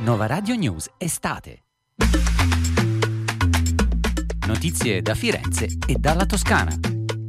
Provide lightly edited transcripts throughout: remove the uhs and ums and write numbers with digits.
Nova Radio News Estate. Notizie da Firenze e dalla Toscana.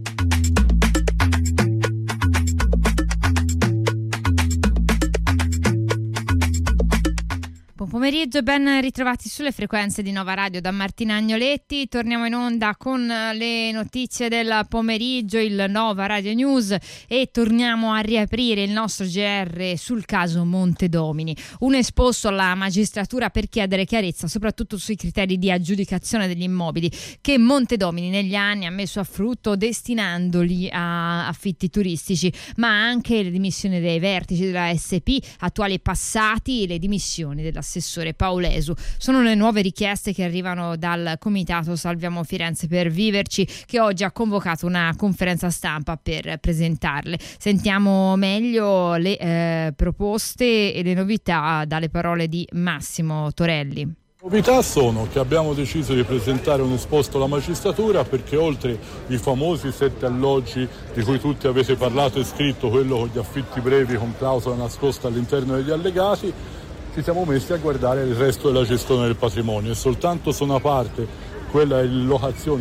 Buon pomeriggio e ben ritrovati sulle frequenze di Nova Radio da Martina Agnoletti. Torniamo in onda con le notizie del pomeriggio, il Nova Radio News, e torniamo a riaprire il nostro GR sul caso Montedomini. Un esposto alla magistratura per chiedere chiarezza soprattutto sui criteri di aggiudicazione degli immobili che Montedomini negli anni ha messo a frutto destinandoli a affitti turistici, ma anche le dimissioni dei vertici della SP, attuali e passati, le dimissioni dell'assessore Paulesu. Sono le nuove richieste che arrivano dal comitato Salviamo Firenze per Viverci, che oggi ha convocato una conferenza stampa per presentarle. Sentiamo meglio le proposte e le novità dalle parole di Massimo Torelli. Novità sono che abbiamo deciso di presentare un esposto alla magistratura perché oltre i famosi 7 alloggi di cui tutti avete parlato e scritto, quello con gli affitti brevi con clausola nascosta all'interno degli allegati, ci siamo messi a guardare il resto della gestione del patrimonio e soltanto su una parte, quella delle locazioni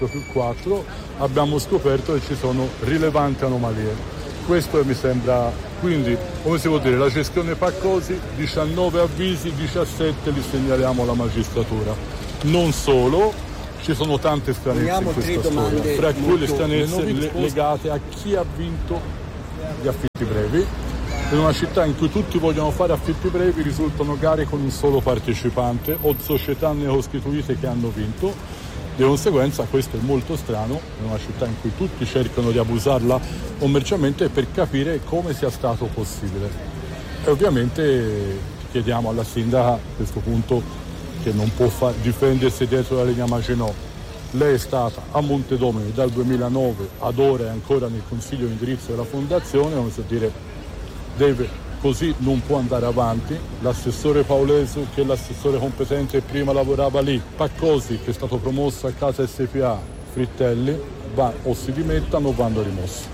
4+4, abbiamo scoperto che ci sono rilevanti anomalie. Questo mi sembra, quindi, come si può dire, la gestione Paccosi, 19 avvisi, 17 li segnaliamo alla magistratura. Non solo, ci sono tante stranezze in questa storia, fra cui le stranezze legate a chi ha vinto gli affitti brevi. In una città in cui tutti vogliono fare affitti brevi risultano gare con un solo partecipante o società neocostituite che hanno vinto. Di conseguenza questo è molto strano in una città in cui tutti cercano di abusarla commercialmente, per capire come sia stato possibile. E ovviamente chiediamo alla sindaca a questo punto, che non può difendersi dietro la linea Maginot. Lei è stata a Montedomini dal 2009 ad ora, è ancora nel consiglio di indirizzo della fondazione, come si dire, così non può andare avanti. L'assessore Paulesu, che è l'assessore competente e prima lavorava lì, Paccosi, che è stato promosso a Casa SPA, Frittelli, o si dimettano o vanno rimossi.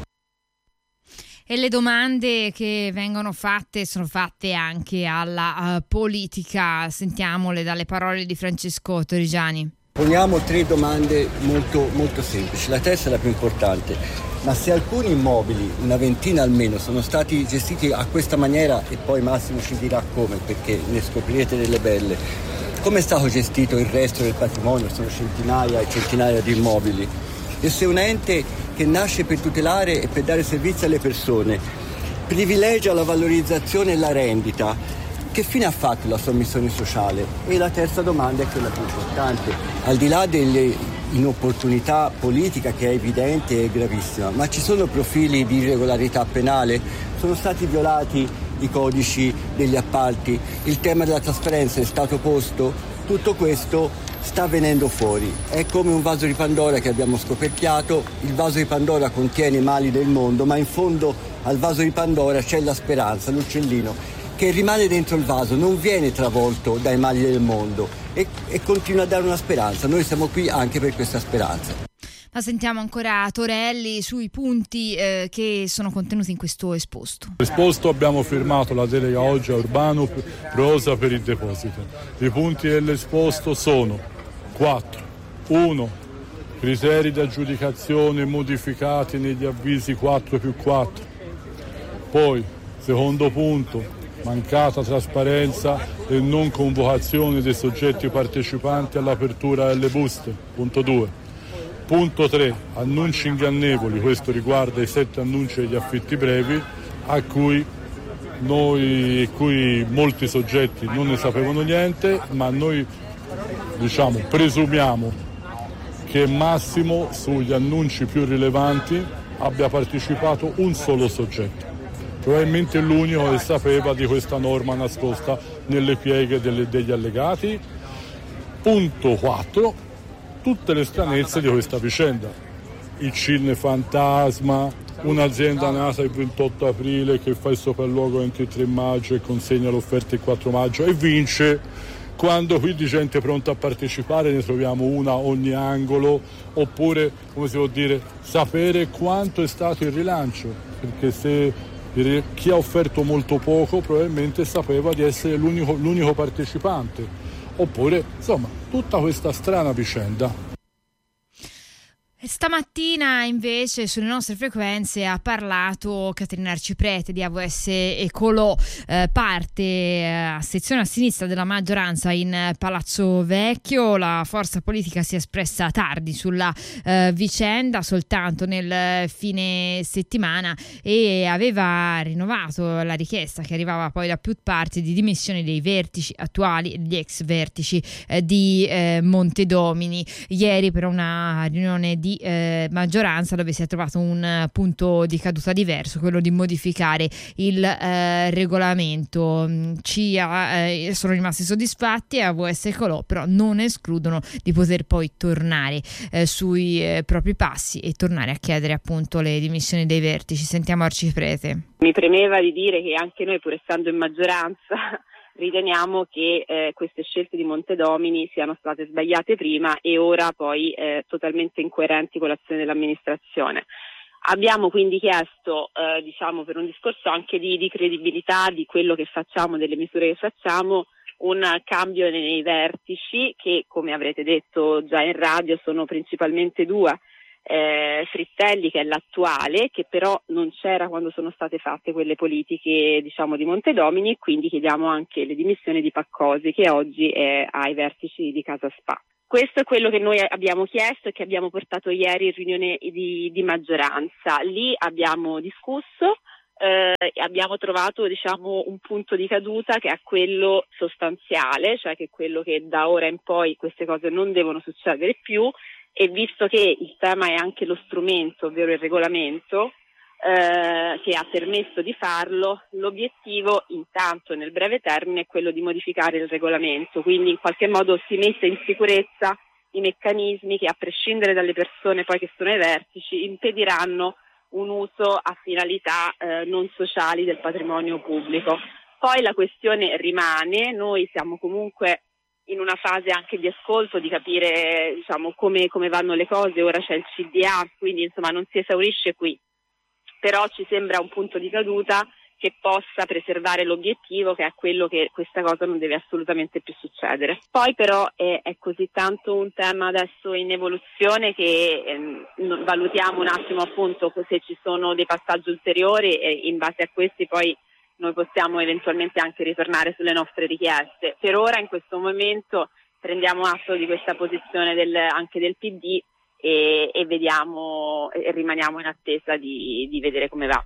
E le domande che vengono fatte sono fatte anche alla politica. Sentiamole dalle parole di Francesco Torrigiani. Poniamo 3 domande molto, molto semplici. La terza è la più importante. Ma se alcuni immobili, una ventina almeno, sono stati gestiti a questa maniera, e poi Massimo ci dirà come, perché ne scoprirete delle belle, come è stato gestito il resto del patrimonio? Sono centinaia e centinaia di immobili. E se un ente che nasce per tutelare e per dare servizi alle persone privilegia la valorizzazione e la rendita, che fine ha fatto la sua missione sociale? E la terza domanda è quella più importante. Al di là delle inopportunità politica, che è evidente e gravissima, ma ci sono profili di irregolarità penale? Sono stati violati i codici degli appalti? Il tema della trasparenza è stato posto? Tutto questo sta venendo fuori. È come un vaso di Pandora che abbiamo scoperchiato. Il vaso di Pandora contiene i mali del mondo, ma in fondo al vaso di Pandora c'è la speranza, l'uccellino che rimane dentro il vaso, non viene travolto dai mali del mondo e continua a dare una speranza. Noi siamo qui anche per questa speranza. Ma sentiamo ancora Torelli sui punti che sono contenuti in questo esposto. L'esposto abbiamo firmato la delega oggi a Urbano Rosa per il deposito. I punti dell'esposto sono 4. 1. Criteri di aggiudicazione modificati negli avvisi 4+4. Poi, secondo punto, mancata trasparenza e non convocazione dei soggetti partecipanti all'apertura delle buste. Punto 2. Punto 3. Annunci ingannevoli. Questo riguarda i 7 annunci degli affitti brevi a cui molti soggetti non ne sapevano niente, ma noi presumiamo che massimo sugli annunci più rilevanti abbia partecipato un solo soggetto. Probabilmente l'unico che sapeva di questa norma nascosta nelle pieghe degli allegati. Punto 4. Tutte le stranezze di questa vicenda. Il CIN fantasma, un'azienda nata il 28 aprile che fa il sopralluogo il 23 maggio e consegna l'offerta il 4 maggio e vince, quando qui di gente pronta a partecipare ne troviamo una a ogni angolo. Oppure, come si può dire, sapere quanto è stato il rilancio, perché se Chi ha offerto molto poco probabilmente sapeva di essere l'unico partecipante, oppure insomma tutta questa strana vicenda. Stamattina invece sulle nostre frequenze ha parlato Caterina Arciprete di AVS Ecolò, parte a sezione a sinistra della maggioranza in Palazzo Vecchio. La forza politica si è espressa tardi sulla vicenda, soltanto nel fine settimana, e aveva rinnovato la richiesta che arrivava poi da più parti di dimissioni dei vertici attuali e degli ex vertici di Montedomini. Ieri per una riunione di maggioranza dove si è trovato un punto di caduta diverso, quello di modificare il regolamento. Sono rimasti soddisfatti e AVS Ecolò però non escludono di poter poi tornare sui propri passi e tornare a chiedere appunto le dimissioni dei vertici. Sentiamo Arciprete. Mi premeva di dire che anche noi, pur essendo in maggioranza, riteniamo che queste scelte di Montedomini siano state sbagliate prima e ora poi totalmente incoerenti con l'azione dell'amministrazione. Abbiamo quindi chiesto, per un discorso anche di credibilità di quello che facciamo, delle misure che facciamo, un cambio nei vertici che, come avrete detto già in radio, sono principalmente due. Frittelli, che è l'attuale, che però non c'era quando sono state fatte quelle politiche di Montedomini, e quindi chiediamo anche le dimissioni di Paccosi, che oggi è ai vertici di Casa Spa. Questo è quello che noi abbiamo chiesto e che abbiamo portato ieri in riunione di maggioranza. Lì abbiamo discusso, abbiamo trovato un punto di caduta che è quello sostanziale, cioè che è quello che da ora in poi queste cose non devono succedere più. E visto che il tema è anche lo strumento, ovvero il regolamento, che ha permesso di farlo, l'obiettivo intanto nel breve termine è quello di modificare il regolamento, quindi in qualche modo si mette in sicurezza i meccanismi che, a prescindere dalle persone poi che sono ai vertici, impediranno un uso a finalità non sociali del patrimonio pubblico. Poi la questione rimane, noi siamo comunque in una fase anche di ascolto, di capire come vanno le cose. Ora c'è il CDA, quindi non si esaurisce qui, però ci sembra un punto di caduta che possa preservare l'obiettivo, che è quello che questa cosa non deve assolutamente più succedere. Poi però è così tanto un tema adesso in evoluzione che valutiamo un attimo appunto se ci sono dei passaggi ulteriori, e in base a questi poi noi possiamo eventualmente anche ritornare sulle nostre richieste. Per ora, in questo momento, prendiamo atto di questa posizione anche del PD e vediamo e rimaniamo in attesa di vedere come va.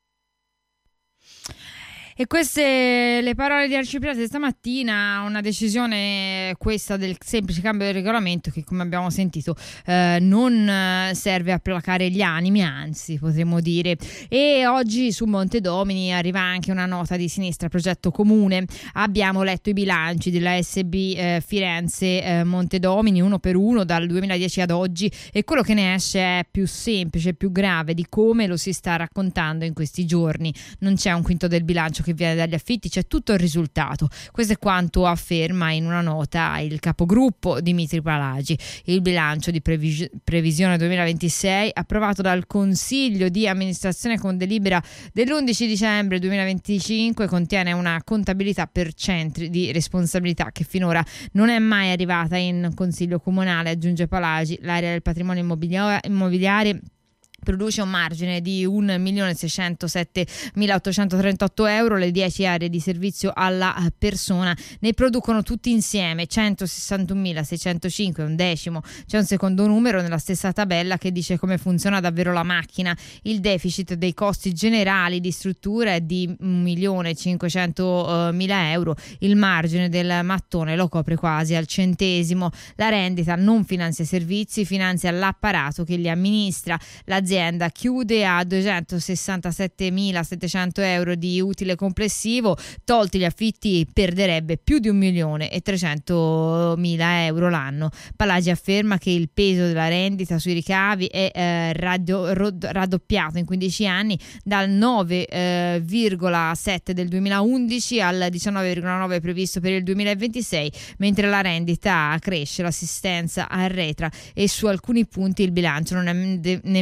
E queste le parole di Arciprete stamattina, una decisione questa del semplice cambio del regolamento che, come abbiamo sentito, non serve a placare gli animi, anzi potremmo dire. E oggi su Montedomini arriva anche una nota di Sinistra Progetto Comune. Abbiamo letto i bilanci della SB Firenze Montedomini uno per uno dal 2010 ad oggi, e quello che ne esce è più semplice, più grave di come lo si sta raccontando in questi giorni. Non c'è un quinto del bilancio che viene dagli affitti, c'è tutto il risultato. Questo è quanto afferma in una nota il capogruppo Dimitri Palagi. Il bilancio di previsione 2026, approvato dal Consiglio di amministrazione con delibera dell'11 dicembre 2025, contiene una contabilità per centri di responsabilità che finora non è mai arrivata in Consiglio Comunale, aggiunge Palagi. L'area del patrimonio immobiliare produce un margine di 1.607.838 euro, le 10 aree di servizio alla persona ne producono tutti insieme 161.605, un decimo. C'è un secondo numero nella stessa tabella che dice come funziona davvero la macchina. Il deficit dei costi generali di struttura è di 1.500.000 euro, il margine del mattone lo copre quasi al centesimo. La rendita non finanzia i servizi, finanzia l'apparato che li amministra. L'azienda chiude a 267.700 euro di utile complessivo, tolti gli affitti perderebbe più di 1.300.000 euro l'anno. Palagi afferma che il peso della rendita sui ricavi è raddoppiato in 15 anni, dal 9,7 del 2011 al 19,9 previsto per il 2026, mentre la rendita cresce, l'assistenza arretra e su alcuni punti il bilancio non è nemmeno d'accordo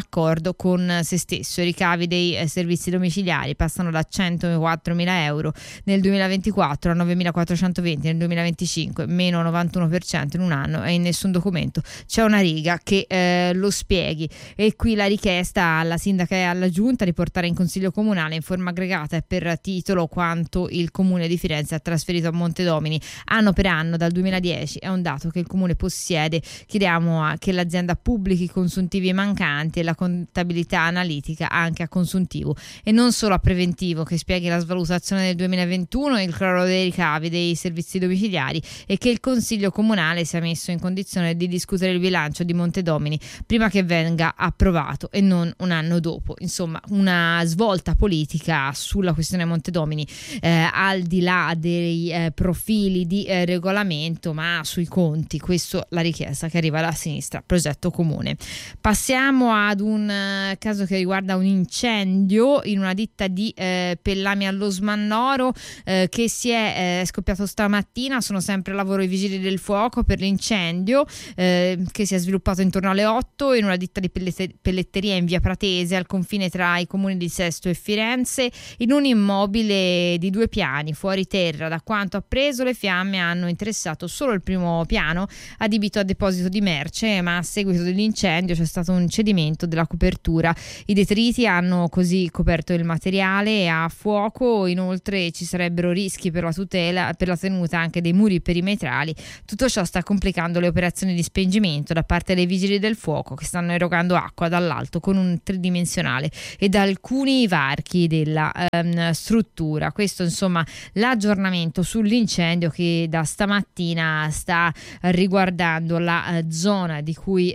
l'accordo con se stesso. I ricavi dei servizi domiciliari passano da 104.000 euro nel 2024 a 9.420 nel 2025, meno 91% in un anno, e in nessun documento c'è una riga che lo spieghi. E qui la richiesta alla sindaca e alla giunta di portare in consiglio comunale in forma aggregata e per titolo quanto il comune di Firenze ha trasferito a Montedomini anno per anno dal 2010 è un dato che il comune possiede. Chiediamo che l'azienda pubblichi i consuntivi mancanti e la contabilità analitica anche a consuntivo e non solo a preventivo, che spieghi la svalutazione del 2021 e il crollo dei ricavi dei servizi domiciliari, e che il consiglio comunale sia messo in condizione di discutere il bilancio di Montedomini prima che venga approvato e non un anno dopo. Insomma, una svolta politica sulla questione Montedomini, al di là dei profili di regolamento, ma sui conti. Questo la richiesta che arriva dalla sinistra, progetto comune. Passiamo ad un caso che riguarda un incendio in una ditta di Pellami allo Smannoro che si è scoppiato stamattina. Sono sempre a lavoro i vigili del fuoco per l'incendio che si è sviluppato intorno alle 8 in una ditta di pelletteria in via Pratese, al confine tra i comuni di Sesto e Firenze, in un immobile di 2 piani fuori terra. Da quanto appreso, le fiamme hanno interessato solo il primo piano adibito a deposito di merce, ma a seguito dell'incendio c'è stato un cedimento della copertura. I detriti hanno così coperto il materiale a fuoco. Inoltre ci sarebbero rischi per la tutela, per la tenuta anche dei muri perimetrali. Tutto ciò sta complicando le operazioni di spengimento da parte dei vigili del fuoco, che stanno erogando acqua dall'alto con un tridimensionale e da alcuni varchi della struttura. Questo insomma l'aggiornamento sull'incendio che da stamattina sta riguardando la zona di cui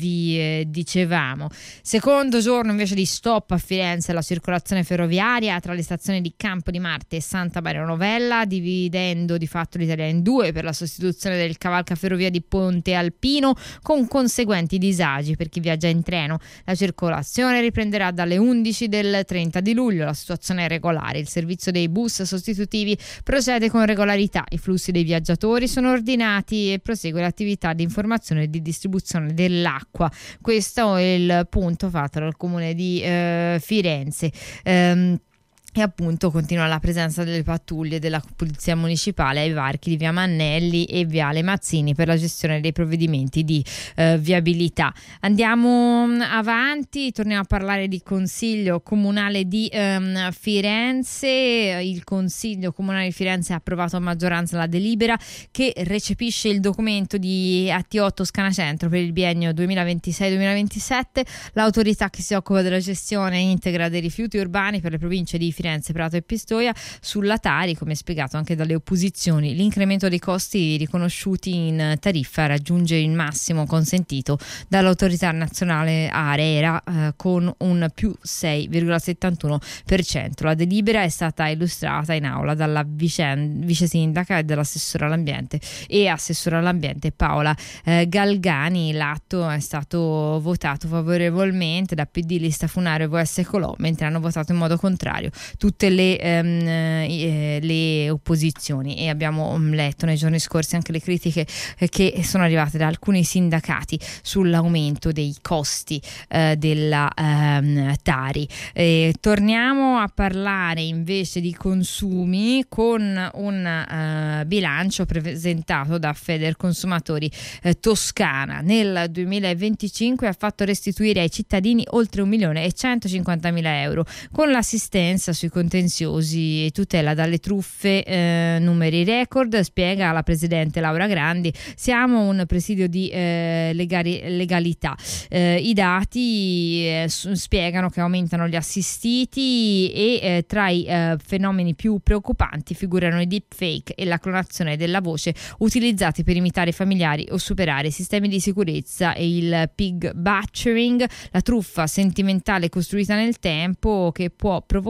vi dicevamo. Secondo giorno invece di stop a Firenze alla circolazione ferroviaria tra le stazioni di Campo di Marte e Santa Maria Novella, dividendo di fatto l'Italia in due per la sostituzione del cavalcaferrovia di Ponte Alpino, con conseguenti disagi per chi viaggia in treno. La circolazione riprenderà dalle 11 del 30 di luglio. La situazione è regolare, il servizio dei bus sostitutivi procede con regolarità, i flussi dei viaggiatori sono ordinati e prosegue l'attività di informazione e di distribuzione dell'acqua. Questo è il punto fatto dal comune di Firenze. E appunto continua la presenza delle pattuglie della polizia municipale ai varchi di via Mannelli e viale Mazzini per la gestione dei provvedimenti di viabilità. Andiamo avanti, torniamo a parlare di Consiglio Comunale di Firenze. Il Consiglio Comunale di Firenze ha approvato a maggioranza la delibera che recepisce il documento di AT8 Toscana Centro per il biennio 2026-2027. L'autorità che si occupa della gestione integra dei rifiuti urbani per le province di Firenze, Prato e Pistoia. Sulla Tari, come spiegato anche dalle opposizioni, l'incremento dei costi riconosciuti in tariffa raggiunge il massimo consentito dall'autorità nazionale ARERA con un più 6,71%. La delibera è stata illustrata in aula dalla vice sindaca e dall'assessore all'ambiente e assessore all'ambiente Paola Galgani. L'atto è stato votato favorevolmente da PD, Lista Funario e VS Colò, mentre hanno votato in modo contrario tutte le opposizioni, e abbiamo letto nei giorni scorsi anche le critiche che sono arrivate da alcuni sindacati sull'aumento dei costi della Tari. Torniamo a parlare invece di consumi con un bilancio presentato da Federconsumatori Toscana. Nel 2025 ha fatto restituire ai cittadini oltre 1.150.000 euro con l'assistenza sui contenziosi e tutela dalle truffe, numeri record. Spiega la presidente Laura Grandi: siamo un presidio di legalità. I dati spiegano che aumentano gli assistiti e tra i fenomeni più preoccupanti figurano i deepfake e la clonazione della voce utilizzati per imitare familiari o superare i sistemi di sicurezza, e il pig butchering, la truffa sentimentale costruita nel tempo che può provocare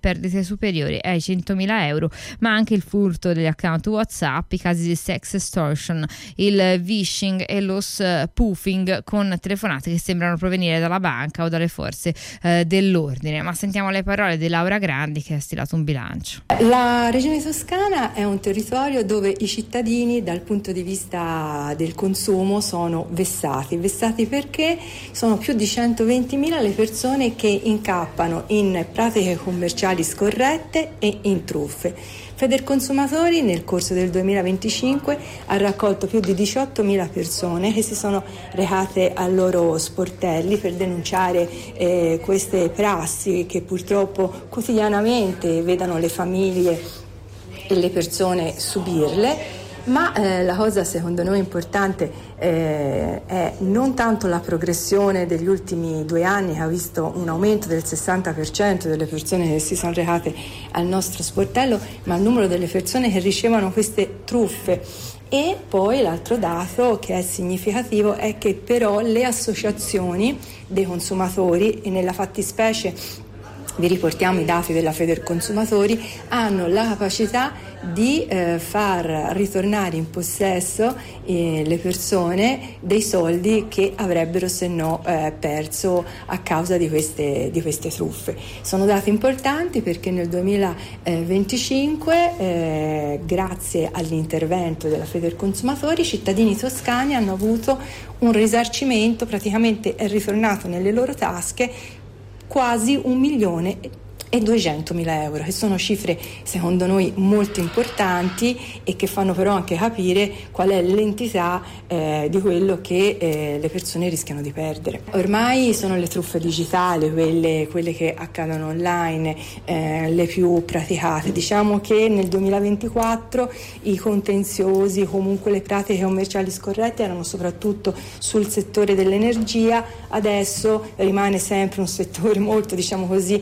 perdite superiori ai 100.000 euro, ma anche il furto degli account WhatsApp, i casi di sex extortion, il phishing e lo spoofing con telefonate che sembrano provenire dalla banca o dalle forze dell'ordine. Ma sentiamo le parole di Laura Grandi, che ha stilato un bilancio. La Regione Toscana è un territorio dove i cittadini dal punto di vista del consumo sono vessati perché sono più di 120.000 le persone che incappano in pratiche commerciali scorrette e in truffe. Federconsumatori nel corso del 2025 ha raccolto più di 18.000 persone che si sono recate ai loro sportelli per denunciare queste prassi che purtroppo quotidianamente vedono le famiglie e le persone subirle. Ma la cosa secondo noi importante è non tanto la progressione degli ultimi 2 anni, che ha visto un aumento del 60% delle persone che si sono recate al nostro sportello, ma il numero delle persone che ricevono queste truffe. E poi l'altro dato che è significativo è che però le associazioni dei consumatori, e nella fattispecie vi riportiamo i dati della Federconsumatori, hanno la capacità di far ritornare in possesso le persone dei soldi che avrebbero se no perso a causa di queste truffe. Sono dati importanti perché nel 2025 grazie all'intervento della Federconsumatori i cittadini toscani hanno avuto un risarcimento, praticamente è ritornato nelle loro tasche quasi 1.200.000 euro, che sono cifre secondo noi molto importanti e che fanno però anche capire qual è l'entità di quello che le persone rischiano di perdere. Ormai sono le truffe digitali, quelle che accadono online, le più praticate. Diciamo che nel 2024 i contenziosi, comunque le pratiche commerciali scorrette, erano soprattutto sul settore dell'energia. Adesso rimane sempre un settore molto, diciamo così,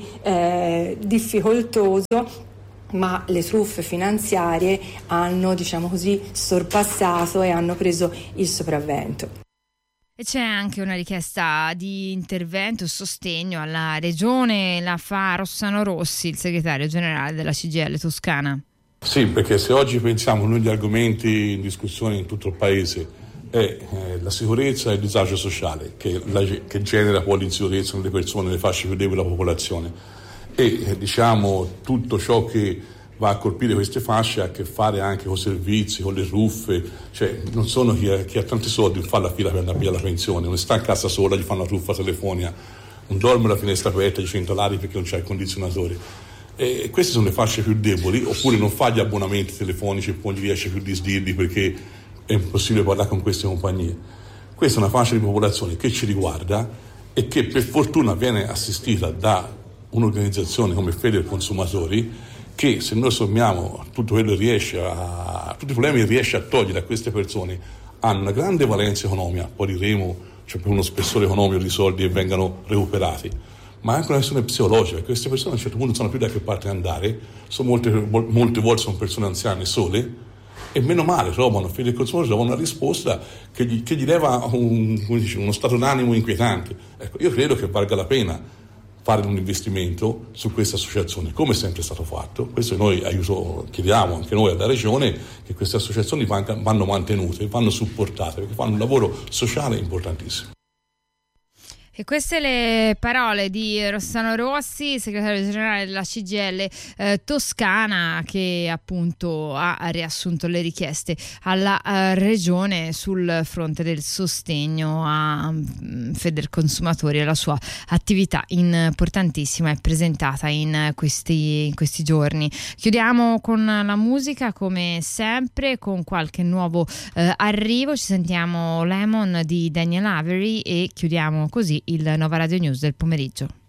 difficoltoso, ma le truffe finanziarie hanno, diciamo così, sorpassato e hanno preso il sopravvento. E c'è anche una richiesta di intervento e sostegno alla regione, la fa Rossano Rossi, il segretario generale della CGIL Toscana. Sì, perché se oggi pensiamo uno degli argomenti in discussione in tutto il paese è la sicurezza e il disagio sociale che genera poi l'insicurezza nelle persone, nelle fasce più deboli della popolazione, e diciamo tutto ciò che va a colpire queste fasce ha a che fare anche con i servizi, con le truffe, cioè non sono chi ha tanti soldi fa la fila per andare via la pensione, non sta in casa sola, gli fanno una truffa telefonica, non dorme la finestra aperta di 100 lari perché non c'è il condizionatore. E queste sono le fasce più deboli, oppure non fa gli abbonamenti telefonici e poi non riesce più a disdirli perché è impossibile parlare con queste compagnie. Questa è una fascia di popolazione che ci riguarda e che per fortuna viene assistita da un'organizzazione come Federconsumatori, che se noi sommiamo tutto quello tutti i problemi che riesce a togliere a queste persone, hanno una grande valenza economica, poi diremo c'è per uno spessore economico di soldi che vengano recuperati, ma anche una questione psicologica. Queste persone a un certo punto non sanno più da che parte andare, molte volte sono persone anziane sole, e meno male trovano Federconsumatori, trovano una risposta che gli leva uno stato d'animo inquietante. Ecco, io credo che valga la pena fare un investimento su queste associazioni, come è sempre stato fatto. Questo noi chiediamo anche noi alla Regione, che queste associazioni vanno mantenute, vanno supportate, perché fanno un lavoro sociale importantissimo. E queste le parole di Rossano Rossi, segretario generale della CGIL Toscana, che appunto ha riassunto le richieste alla regione sul fronte del sostegno a Federconsumatori e alla sua attività importantissima e presentata in questi giorni. Chiudiamo con la musica come sempre, con qualche nuovo arrivo. Ci sentiamo Lemon di Daniel Avery e chiudiamo così il Nova Radio News del pomeriggio.